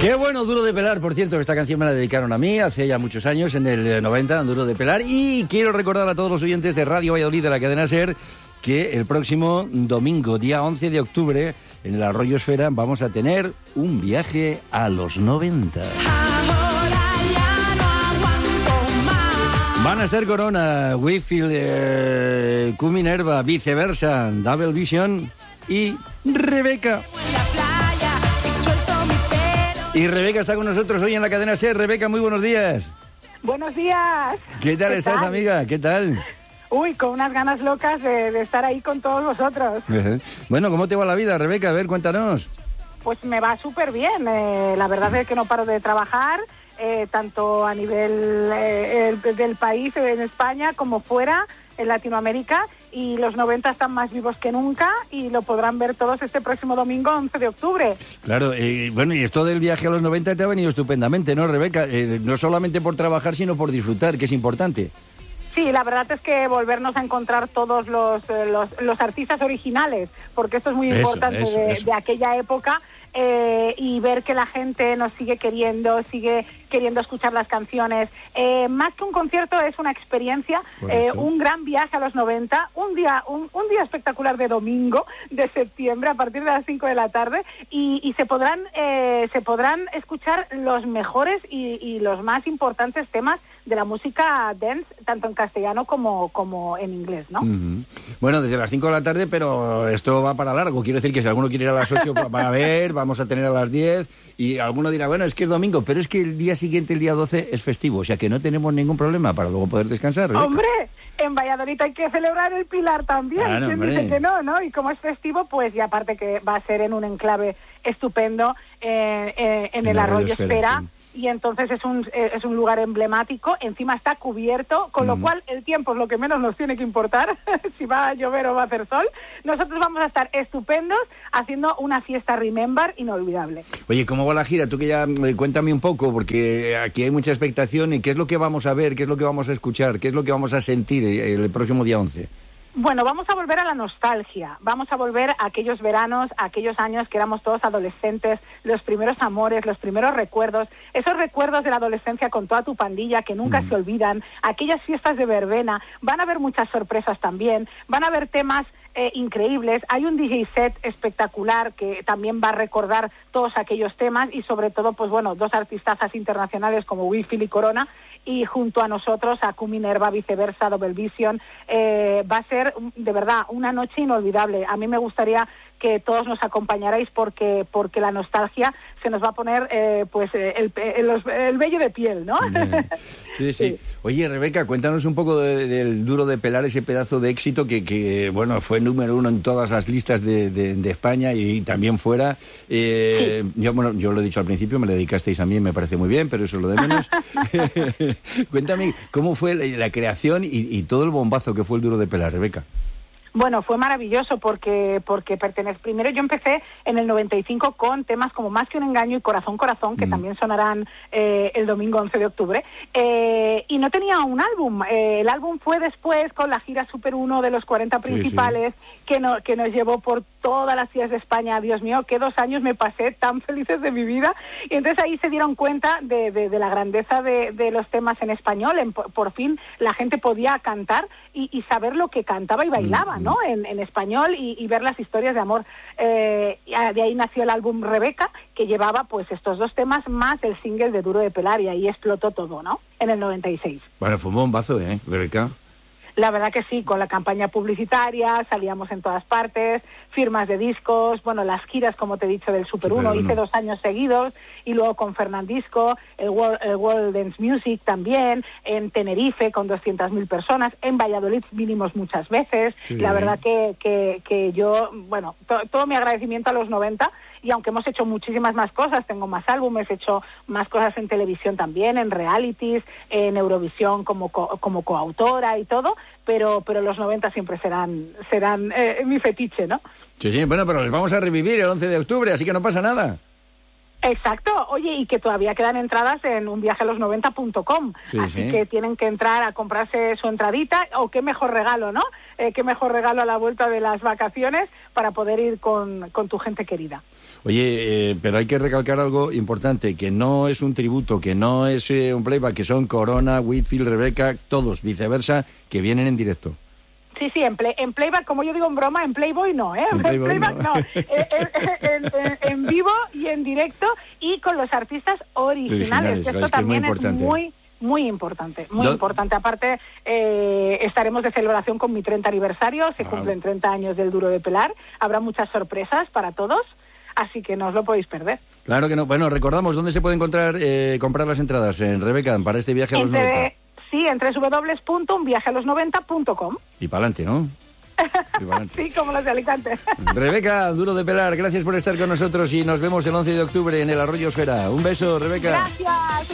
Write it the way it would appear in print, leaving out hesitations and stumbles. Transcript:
Qué bueno, Duro de Pelar. Por cierto, esta canción me la dedicaron a mí hace ya muchos años, en el 90, Duro de Pelar. Y quiero recordar a todos los oyentes de Radio Valladolid, de la cadena SER, que el próximo domingo, día 11 de octubre, en el Arroyo Esfera, vamos a tener un viaje a los 90. Van a estar Corona, Whitfield, Q Minerva, Viceversa, Double Vision y Rebeca. Y Rebeca está con nosotros hoy en la cadena SER. Rebeca, muy buenos días. Buenos días. ¿Qué tal estás, amiga? ¿Qué tal? Uy, con unas ganas locas de estar ahí con todos vosotros. Bueno, ¿cómo te va la vida, Rebeca? A ver, cuéntanos. Pues me va súper bien. La verdad es que no paro de trabajar, tanto a nivel del país, en España, como fuera, en Latinoamérica. Y los 90 están más vivos que nunca y lo podrán ver todos este próximo domingo, 11 de octubre. Claro, bueno, y esto del viaje a los 90 te ha venido estupendamente, ¿no, Rebeca? No solamente por trabajar, sino por disfrutar, que es importante. Sí, la verdad es que volvernos a encontrar todos los artistas originales, porque esto es muy importante de aquella época, y ver que la gente nos sigue queriendo escuchar las canciones. Más que un concierto, es una experiencia, un gran viaje a los 90, un día espectacular de domingo, de septiembre, a partir de las 5 de la tarde, y se podrán escuchar los mejores y los más importantes temas de la música dance, tanto en castellano como en inglés, ¿no? Uh-huh. Bueno, desde las 5 de la tarde, pero esto va para largo. Quiero decir que si alguno quiere ir a las 8 para ver, vamos a tener a las 10, y alguno dirá, bueno, es que es domingo, pero es que el día siguiente, el día 12, es festivo, o sea que no tenemos ningún problema para luego poder descansar, Rebeca. ¡Hombre! En Valladolid hay que celebrar el Pilar también. Claro, ¿quién dice que no, no? Y como es festivo, pues, y aparte que va a ser en un enclave estupendo, en el Arroyo Esfera, sí. Y entonces es un lugar emblemático, encima está cubierto, con lo cual el tiempo es lo que menos nos tiene que importar, si va a llover o va a hacer sol. Nosotros vamos a estar estupendos haciendo una fiesta Remember inolvidable. Oye, ¿cómo va la gira? Tú que ya cuéntame un poco, porque aquí hay mucha expectación, y ¿qué es lo que vamos a ver? ¿Qué es lo que vamos a escuchar? ¿Qué es lo que vamos a sentir el próximo día 11? Bueno, vamos a volver a la nostalgia, vamos a volver a aquellos veranos, a aquellos años que éramos todos adolescentes, los primeros amores, los primeros recuerdos, esos recuerdos de la adolescencia con toda tu pandilla que nunca se olvidan, aquellas fiestas de verbena. Van a haber muchas sorpresas también, van a haber temas increíbles. Hay un DJ set espectacular que también va a recordar todos aquellos temas, y sobre todo, pues bueno, dos artistazas internacionales como Whitfield y Corona, y junto a nosotros a Q Minerva, Viceversa, Double Vision. Va a ser de verdad una noche inolvidable. A mí me gustaría que todos nos acompañarais porque la nostalgia se nos va a poner el vello de piel, ¿no? Sí. Oye, Rebeca, cuéntanos un poco del Duro de Pelar, ese pedazo de éxito que bueno, fue número 1 en todas las listas de España y también fuera. Sí. Yo lo he dicho al principio, me lo dedicasteis a mí, me parece muy bien, pero eso es lo de menos. Cuéntame, ¿cómo fue la creación y todo el bombazo que fue el Duro de Pelar, Rebeca? Bueno, fue maravilloso porque primero yo empecé en el 95 con temas como Más que un engaño y Corazón, Corazón, que también sonarán el domingo 11 de octubre, y no tenía un álbum. El álbum fue después con la gira Super 1 de los 40 principales, sí. que nos llevó por todas las ciudades de España. Dios mío, qué 2 años me pasé tan felices de mi vida. Y entonces ahí se dieron cuenta de la grandeza de los temas en español. Por fin la gente podía cantar y saber lo que cantaba y bailaba, ¿no? En español, y ver las historias de amor. De ahí nació el álbum Rebeca, que llevaba pues estos 2 temas más el single de Duro de Pelar, y ahí explotó todo, ¿no? En el 96. Bueno, fue un bombazo, Rebeca. La verdad que sí, con la campaña publicitaria, salíamos en todas partes, firmas de discos, bueno, las giras, como te he dicho, del Super 1, hice 2 años seguidos, y luego con Fernandisco, el World Dance Music también, en Tenerife con 200.000 personas, en Valladolid vinimos muchas veces. Sí. La verdad que yo, bueno, todo mi agradecimiento a los 90, y aunque hemos hecho muchísimas más cosas, tengo más álbumes, he hecho más cosas en televisión también, en realities, en Eurovisión como coautora y todo, pero los 90 siempre serán mi fetiche, ¿no? Sí, bueno, pero les vamos a revivir el 11 de octubre, así que no pasa nada. Exacto, oye, y que todavía quedan entradas en unviajealos90.com, así que tienen que entrar a comprarse su entradita, o qué mejor regalo, ¿no? Qué mejor regalo a la vuelta de las vacaciones para poder ir con tu gente querida. Oye, pero hay que recalcar algo importante, que no es un tributo, que no es un playback, que son Corona, Whitfield, Rebeca, todos, viceversa, que vienen en directo. Sí, en playback, como yo digo en broma, en Playboy no, ¿eh? En playback no. En vivo y en directo y con los artistas originales. Esto también es muy importante, muy importante. Aparte, estaremos de celebración con mi 30 aniversario, se cumplen 30 años del Duro de Pelar, habrá muchas sorpresas para todos, así que no os lo podéis perder. Claro que no. Bueno, recordamos, ¿dónde se puede comprar las entradas, en Rebeca, para este viaje a los 90? Sí, en www.unviajealos90.com. Y para adelante, ¿no? Sí, como los de Alicante. Rebeca, Duro de Pelar, gracias por estar con nosotros y nos vemos el 11 de octubre en el Arroyo Esfera. Un beso, Rebeca. Gracias.